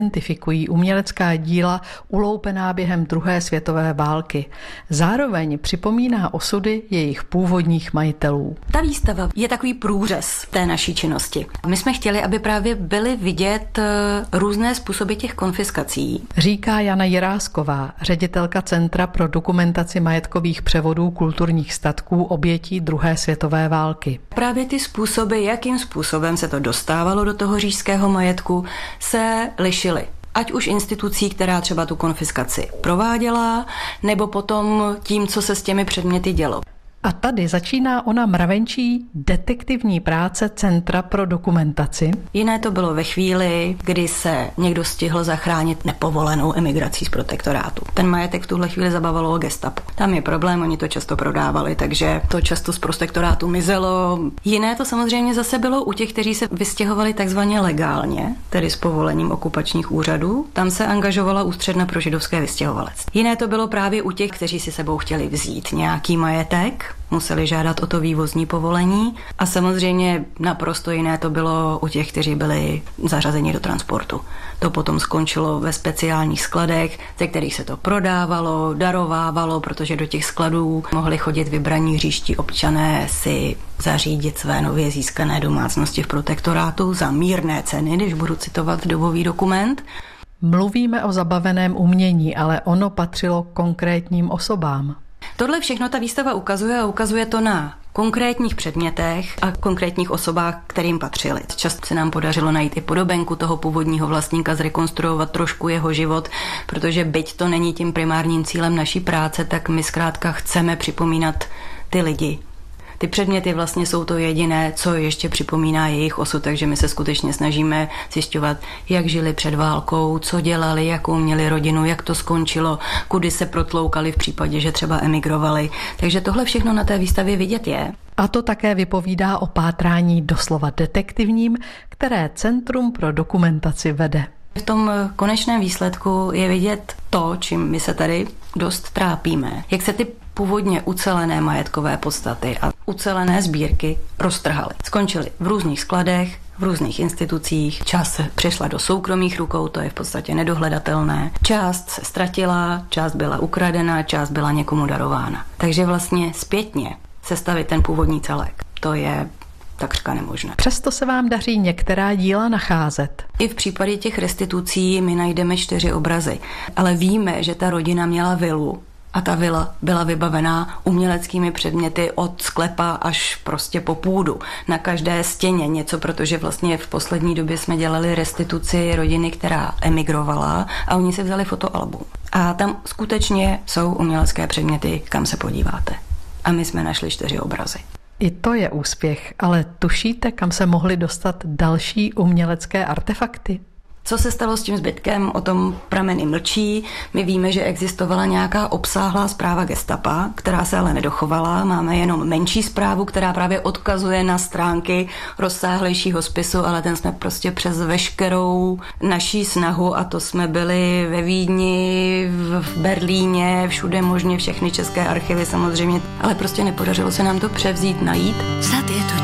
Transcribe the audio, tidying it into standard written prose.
identifikují umělecká díla uloupená během druhé světové války. Zároveň připomíná osudy jejich původních majitelů. Ta výstava je takový průřez té naší činnosti. My jsme chtěli, aby právě byly vidět různé způsoby těch konfiskací. Říká Jana Jirásková, ředitelka Centra pro dokumentaci majetkových převodů kulturních statků obětí druhé světové války. Právě ty způsoby, jakým způsobem se to dostávalo do toho říšského majetku, se lišily. Ať už institucí, která třeba tu konfiskaci prováděla, nebo potom tím, co se s těmi předměty dělo. A tady začíná ona mravenčí detektivní práce Centra pro dokumentaci. Jiné to bylo ve chvíli, kdy se někdo stihl zachránit nepovolenou emigrací z protektorátu. Ten majetek v tuhle chvíli zabavilo gestapo. Tam je problém, oni to často prodávali, takže to často z protektorátu mizelo. Jiné to samozřejmě zase bylo u těch, kteří se vystěhovali takzvaně legálně, tedy s povolením okupačních úřadů. Tam se angažovala Ústředna pro židovské vystěhovalectví. Jiné to bylo právě u těch, kteří si sebou chtěli vzít nějaký majetek, museli žádat o to vývozní povolení a samozřejmě naprosto jiné to bylo u těch, kteří byli zařazeni do transportu. To potom skončilo ve speciálních skladech, ze kterých se to prodávalo, darovávalo, protože do těch skladů mohli chodit vybraní hříští občané si zařídit své nově získané domácnosti v protektorátu za mírné ceny, když budu citovat dobový dokument. Mluvíme o zabaveném umění, ale ono patřilo konkrétním osobám. Tohle všechno ta výstava ukazuje a ukazuje to na konkrétních předmětech a konkrétních osobách, kterým patřily. Často se nám podařilo najít i podobenku toho původního vlastníka, zrekonstruovat trošku jeho život, protože byť to není tím primárním cílem naší práce, tak my zkrátka chceme připomínat ty lidi. Ty předměty vlastně jsou to jediné, co ještě připomíná jejich osud, takže my se skutečně snažíme zjišťovat, jak žili před válkou, co dělali, jakou měli rodinu, jak to skončilo, kudy se protloukali v případě, že třeba emigrovali. Takže tohle všechno na té výstavě vidět je. A to také vypovídá o pátrání doslova detektivním, které Centrum pro dokumentaci vede. V tom konečném výsledku je vidět to, čím my se tady dost trápíme. Jak se ty původně ucelené majetkové podstaty a ucelené sbírky roztrhaly. Skončily v různých skladech, v různých institucích, část se přešla do soukromých rukou, to je v podstatě nedohledatelné. Část se ztratila, část byla ukradena, část byla někomu darována. Takže vlastně zpětně sestavit ten původní celek, to je takřka nemožné. Přesto se vám daří některá díla nacházet. I v případě těch restitucí my najdeme 4 obrazy, ale víme, že ta rodina měla vilu a ta vila byla vybavená uměleckými předměty od sklepa až prostě po půdu. Na každé stěně něco, protože vlastně v poslední době jsme dělali restituci rodiny, která emigrovala a oni si vzali fotoalbum. A tam skutečně jsou umělecké předměty, kam se podíváte. A my jsme našli 4 obrazy. I to je úspěch, ale tušíte, kam se mohly dostat další umělecké artefakty? Co se stalo s tím zbytkem, o tom prameny mlčí. My víme, že existovala nějaká obsáhlá zpráva gestapa, která se ale nedochovala. Máme jenom menší zprávu, která právě odkazuje na stránky rozsáhlejšího spisu, ale ten jsme prostě přes veškerou naší snahu, a to jsme byli ve Vídni, v Berlíně, všude možně, všechny české archivy samozřejmě, ale prostě nepodařilo se nám to převzít, najít. Snad je to